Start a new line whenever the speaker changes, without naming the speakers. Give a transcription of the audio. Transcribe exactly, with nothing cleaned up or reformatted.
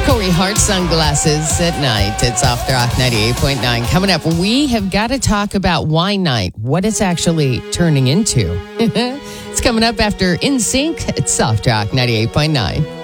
Corey Hart sunglasses at night. It's Soft Rock ninety-eight point nine. Coming up, we have got to talk about wine night, what it's actually turning into. It's coming up after In Sync at Soft Rock ninety-eight point nine.